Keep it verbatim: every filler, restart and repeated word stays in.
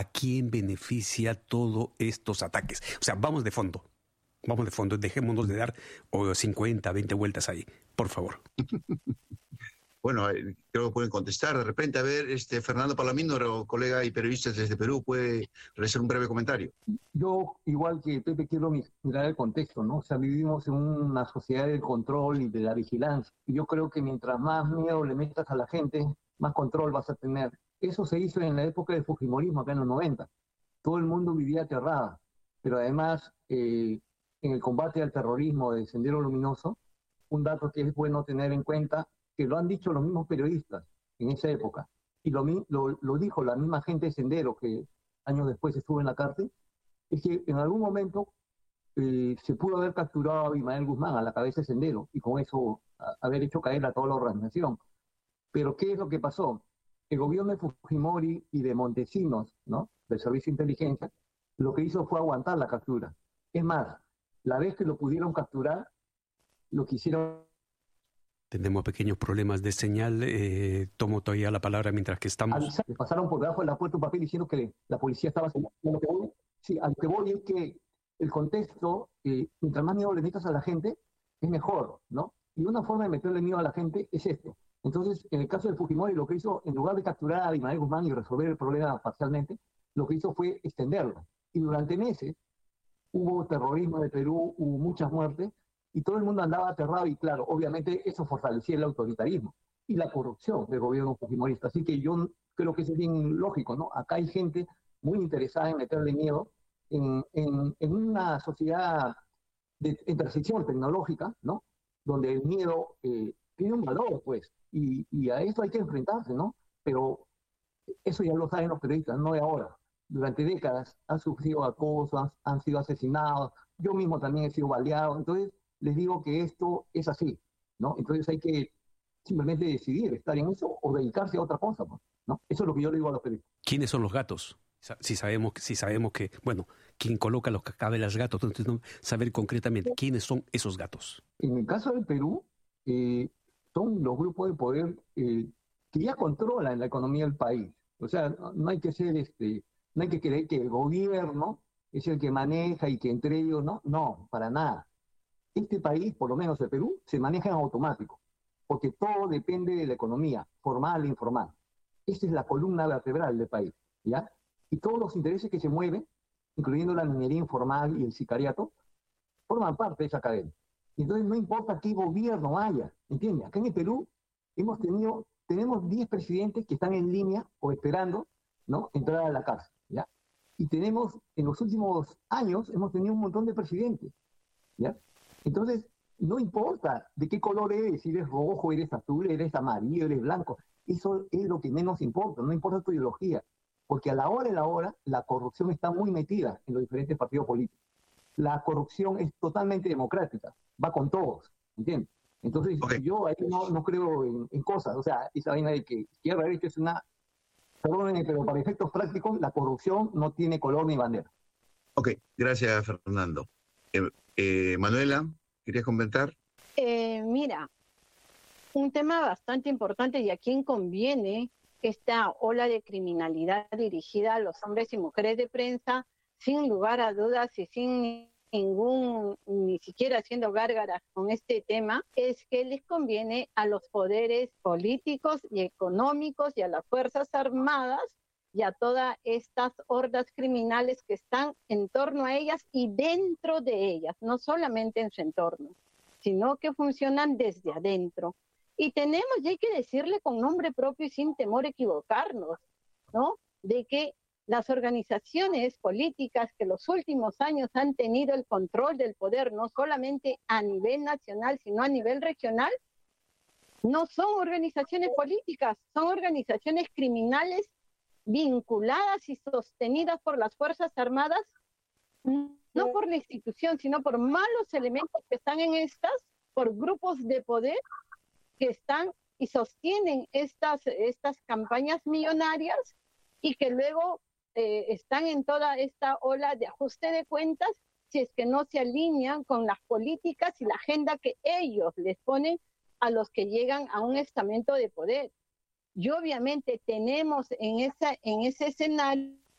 quién beneficia todos estos ataques? O sea, vamos de fondo. Vamos de fondo. Dejémonos de dar oh, cincuenta, veinte vueltas ahí. Por favor. Bueno, creo que pueden contestar. De repente, a ver, este Fernando Palamino, colega y periodista desde Perú, puede realizar un breve comentario. Yo, igual que Pepe, quiero mirar el contexto, ¿no? O sea, vivimos en una sociedad del control y de la vigilancia. Y yo creo que mientras más miedo le metas a la gente, más control vas a tener. Eso se hizo en la época del fujimorismo, acá en los noventa. Todo el mundo vivía aterrada. Pero además, eh, en el combate al terrorismo de Sendero Luminoso, un dato que es bueno tener en cuenta, que lo han dicho los mismos periodistas en esa época, y lo, lo, lo dijo la misma gente de Sendero, que años después estuvo en la cárcel, es que en algún momento eh, se pudo haber capturado a Abimael Guzmán a la cabeza de Sendero, y con eso a, haber hecho caer a toda la organización. Pero ¿qué es lo que pasó? El gobierno de Fujimori y de Montesinos, ¿no?, del Servicio de Inteligencia, lo que hizo fue aguantar la captura. Es más, la vez que lo pudieron capturar, lo que hicieron... Tenemos pequeños problemas de señal. Eh, tomo todavía la palabra mientras que estamos... Avisar, pasaron por debajo de la puerta un papel diciendo que la policía estaba... A lo que voy, sí, a lo que voy es que el contexto, eh, mientras más miedo le metas a la gente, es mejor, ¿no? Y una forma de meterle miedo a la gente es esto. Entonces, en el caso de Fujimori, lo que hizo, en lugar de capturar a Abimael Guzmán y resolver el problema parcialmente, lo que hizo fue extenderlo. Y durante meses hubo terrorismo en el Perú, hubo muchas muertes, y todo el mundo andaba aterrado, y claro, obviamente eso fortalecía el autoritarismo y la corrupción del gobierno fujimorista. Así que yo creo que eso es bien lógico, ¿no? Acá hay gente muy interesada en meterle miedo en, en, en una sociedad de, en transición tecnológica, ¿no?, donde el miedo eh, tiene un valor, pues, y, y a eso hay que enfrentarse, ¿no? Pero eso ya lo saben los periodistas, no de ahora. Durante décadas han sufrido acoso, han, han sido asesinados, yo mismo también he sido baleado, entonces les digo que esto es así, ¿no? Entonces hay que simplemente decidir estar en eso o dedicarse a otra cosa, ¿no? Eso es lo que yo le digo a los periodistas. ¿Quiénes son los gatos? Si sabemos, si sabemos que, bueno, quien coloca los cacabelas gatos, entonces no, saber concretamente quiénes son esos gatos. En el caso del Perú, eh, son los grupos de poder eh, que ya controlan la economía del país. O sea, no, no hay que ser, este, no hay que creer que el gobierno es el que maneja y que entre ellos, no, no, para nada. Este país, por lo menos el Perú, se maneja en automático, porque todo depende de la economía, formal e informal. Esa es la columna vertebral del país, ¿ya? Y todos los intereses que se mueven, incluyendo la minería informal y el sicariato, forman parte de esa cadena. Y entonces no importa qué gobierno haya, ¿entiendes? Acá en el Perú hemos tenido, tenemos diez presidentes que están en línea o esperando, ¿no?, entrar a la cárcel, ¿ya? Y tenemos, en los últimos años, hemos tenido un montón de presidentes, ¿ya? Entonces, no importa de qué color eres, si eres rojo, eres azul, eres amarillo, eres blanco, eso es lo que menos importa, no importa tu ideología, porque a la hora de la hora, la corrupción está muy metida en los diferentes partidos políticos. La corrupción es totalmente democrática, va con todos, ¿entiendes? Entonces, okay. yo ahí no, no creo en, en cosas, o sea, esa vaina de que izquierda derecha es una... Perdónenme, pero para efectos prácticos, la corrupción no tiene color ni bandera. Ok, gracias, Fernando. Eh, eh, Manuela, ¿querías comentar? Eh, mira, un tema bastante importante y a quien conviene esta ola de criminalidad dirigida a los hombres y mujeres de prensa, sin lugar a dudas y sin ningún, ni siquiera haciendo gárgaras con este tema, es que les conviene a los poderes políticos y económicos y a las Fuerzas Armadas y a todas estas hordas criminales que están en torno a ellas y dentro de ellas, no solamente en su entorno, sino que funcionan desde adentro. Y tenemos, y hay que decirle con nombre propio y sin temor a equivocarnos, ¿no?, de que las organizaciones políticas que los últimos años han tenido el control del poder, no solamente a nivel nacional, sino a nivel regional, no son organizaciones políticas, son organizaciones criminales vinculadas y sostenidas por las Fuerzas Armadas, no por la institución, sino por malos elementos que están en estas, por grupos de poder que están y sostienen estas, estas campañas millonarias y que luego eh, están en toda esta ola de ajuste de cuentas si es que no se alinean con las políticas y la agenda que ellos les ponen a los que llegan a un estamento de poder. Y obviamente tenemos en, esa, en ese escenario